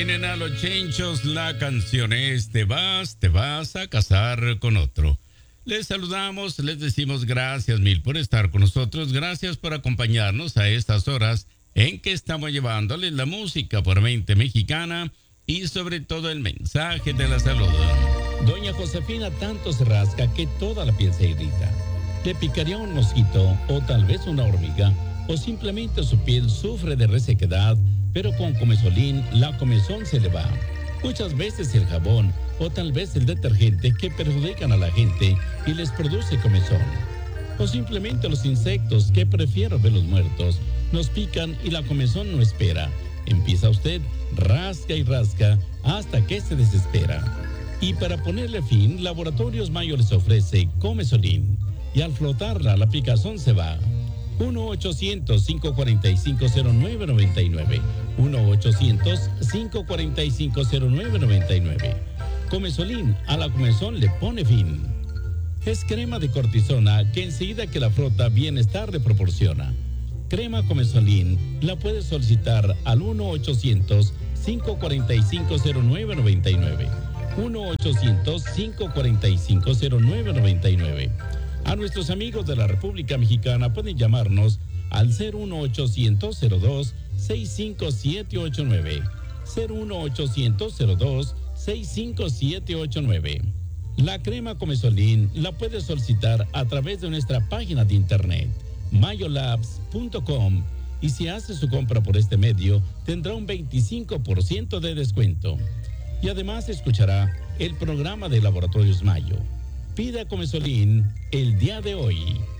Tienen a los Chenchos, la canción es te vas a casar con otro. Les saludamos, les decimos gracias mil por estar con nosotros, gracias por acompañarnos a estas horas en que estamos llevándoles la música puramente mexicana y sobre todo el mensaje de la salud. Doña Josefina tanto se rasca que toda la piel se irrita. Le picaría un mosquito o tal vez una hormiga o simplemente su piel sufre de resequedad, pero con Comesolín la comezón se le va. Muchas veces el jabón o tal vez el detergente que perjudican a la gente y les produce comezón. O simplemente los insectos que prefiero verlos muertos nos pican y la comezón no espera. Empieza usted, rasca y rasca hasta que se desespera. Y para ponerle fin, Laboratorios Mayo les ofrece Comesolín. Y al flotarla, la picazón se va. 1-800-545-0999. 1-800-545-0999. Comesolín, a la comezón le pone fin. Es crema de cortisona que enseguida que la frota bienestar le proporciona. Crema Comesolín la puedes solicitar al 1-800-545-0999. 1-800-545-0999. A nuestros amigos de la República Mexicana pueden llamarnos al 01800-02-65789. 01800-02-65789. La crema Comesolín la puedes solicitar a través de nuestra página de internet mayolabs.com, y si hace su compra por este medio tendrá un 25% de descuento. Y además escuchará el programa de Laboratorios Mayo. Pida Comesolín el día de hoy.